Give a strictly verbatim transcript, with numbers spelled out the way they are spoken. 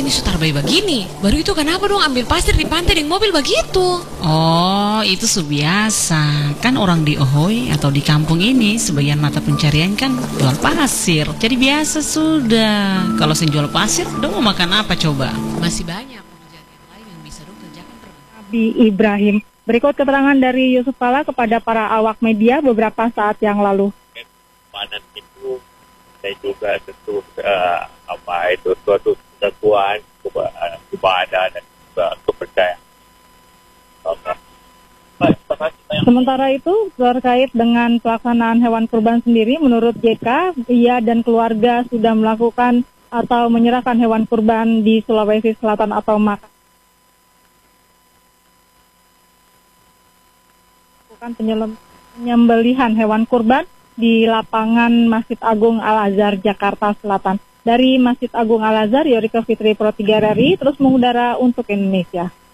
ini sutar bayi begini. Baru itu kenapa dong ambil pasir di pantai dengan mobil begitu? Oh, itu biasa. Kan orang di Ohoi atau di kampung ini sebagian mata pencarian kan jual pasir. Jadi biasa sudah. Kalau sing jual pasir, dong mau makan apa coba? Masih banyak pekerjaan yang lain yang bisa dong kerjakan. Nabi Ibrahim. Berikut keterangan dari Yusuf Kala kepada para awak media beberapa saat yang lalu. Panen itu saya juga tentu uh, apa itu suatu kesatuan, uh, ibadah dan juga kepercayaan. Sementara itu terkait dengan pelaksanaan hewan kurban sendiri, menurut J K, ia dan keluarga sudah melakukan atau menyerahkan hewan kurban di Sulawesi Selatan atau Makassar. Penyembelihan hewan kurban di lapangan Masjid Agung Al-Azhar, Jakarta Selatan. Dari Masjid Agung Al-Azhar, Yorika Fitri Pro tiga R R I terus mengudara untuk Indonesia.